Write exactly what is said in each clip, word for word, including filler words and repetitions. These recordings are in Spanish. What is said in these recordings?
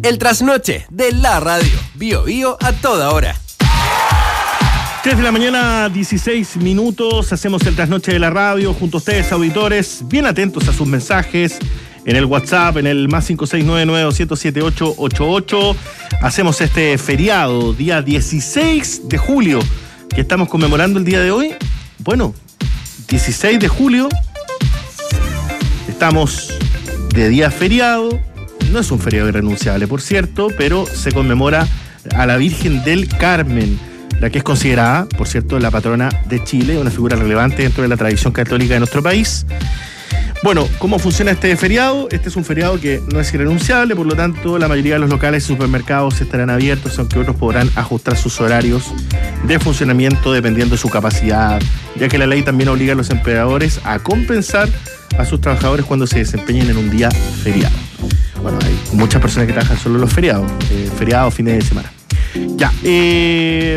El trasnoche de la radio. Bio Bio a toda hora. tres de la mañana, dieciséis minutos. Hacemos el trasnoche de la radio junto a ustedes, auditores. Bien atentos a sus mensajes en el WhatsApp, en el más cinco seis nueve nueve dos cero siete ocho ocho ocho. Hacemos este feriado, día dieciséis de julio, que estamos conmemorando el día de hoy. Bueno, dieciséis de julio. Estamos de día feriado. No es un feriado irrenunciable, por cierto, pero se conmemora a la Virgen del Carmen, la que es considerada, por cierto, la patrona de Chile, una figura relevante dentro de la tradición católica de nuestro país. Bueno, ¿cómo funciona este feriado? Este es un feriado que no es irrenunciable, por lo tanto, la mayoría de los locales y supermercados estarán abiertos, aunque otros podrán ajustar sus horarios de funcionamiento dependiendo de su capacidad, ya que la ley también obliga a los empleadores a compensar a sus trabajadores cuando se desempeñen en un día feriado. Bueno, hay muchas personas que trabajan solo los feriados, eh, feriados, fines de semana. Ya, eh,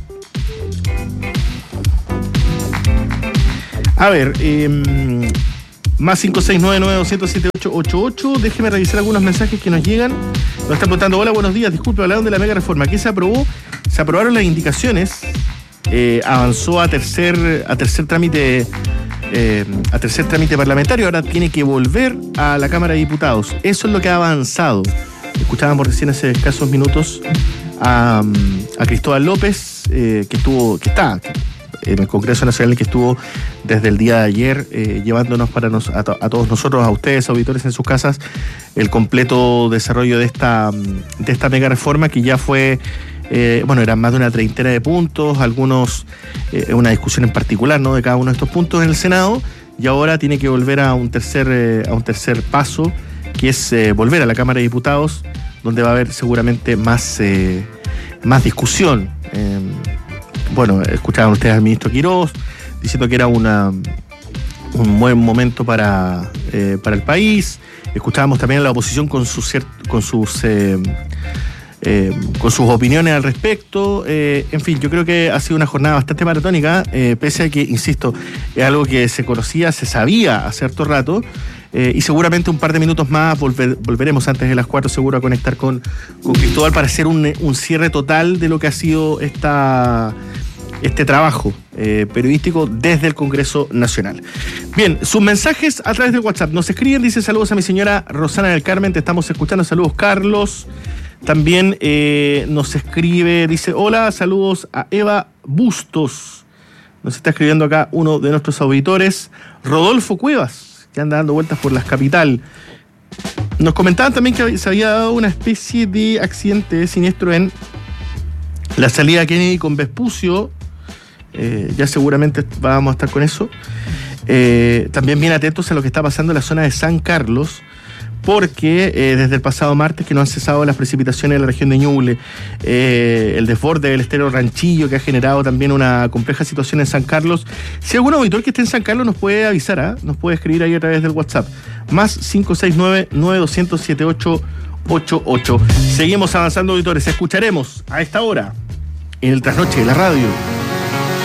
a ver, eh, más cinco seis nueve nueve dos cero siete ocho ocho ocho. Déjeme revisar algunos mensajes que nos llegan. Nos están preguntando: hola, buenos días, disculpe, hablaron de la mega reforma. ¿Qué se aprobó? Se aprobaron las indicaciones, eh, avanzó a tercer, a tercer trámite. Eh, a tercer trámite parlamentario, ahora tiene que volver a la Cámara de Diputados. Eso es lo que ha avanzado. Escuchábamos recién hace escasos minutos a, a Cristóbal López, eh, que estuvo, que está en el Congreso Nacional, que estuvo desde el día de ayer eh, llevándonos para nos, a, to, a todos nosotros, a ustedes, auditores en sus casas, el completo desarrollo de esta, de esta mega reforma que ya fue. Eh, bueno, eran más de una treintena de puntos, algunos, eh, una discusión en particular, ¿no?, de cada uno de estos puntos en el Senado, y ahora tiene que volver a un tercer, eh, a un tercer paso, que es eh, volver a la Cámara de Diputados, donde va a haber seguramente más, eh, más discusión. Eh, bueno, escuchaban ustedes al ministro Quirós diciendo que era una, un buen momento para, eh, para el país. Escuchábamos también a la oposición con sus, con sus eh, Eh, con sus opiniones al respecto. Eh, en fin, yo creo que ha sido una jornada bastante maratónica, eh, pese a que, insisto, es algo que se conocía, se sabía hace harto rato, eh, y seguramente un par de minutos más volver, volveremos antes de las cuatro seguro a conectar con, con Cristóbal para hacer un, un cierre total de lo que ha sido esta, este trabajo eh, periodístico desde el Congreso Nacional. Bien, sus mensajes a través del WhatsApp nos escriben, dice: saludos a mi señora Rosana del Carmen, te estamos escuchando. Saludos, Carlos. También eh, nos escribe, dice: hola, saludos a Eva Bustos. Nos está escribiendo acá uno de nuestros auditores, Rodolfo Cuevas, que anda dando vueltas por la capital. Nos comentaban también que se había dado una especie de accidente siniestro en la salida Kennedy con Vespucio. Eh, ya seguramente vamos a estar con eso. Eh, también bien atentos a lo que está pasando en la zona de San Carlos, porque eh, desde el pasado martes que no han cesado las precipitaciones en la región de Ñuble, eh, el desborde del estero Ranchillo, que ha generado también una compleja situación en San Carlos. Si algún auditor que esté en San Carlos nos puede avisar, ¿eh? Nos puede escribir ahí a través del WhatsApp, más cinco seis nueve nueve dos cero siete ocho ocho ocho. Seguimos avanzando, auditores. Escucharemos a esta hora, en el trasnoche de la radio,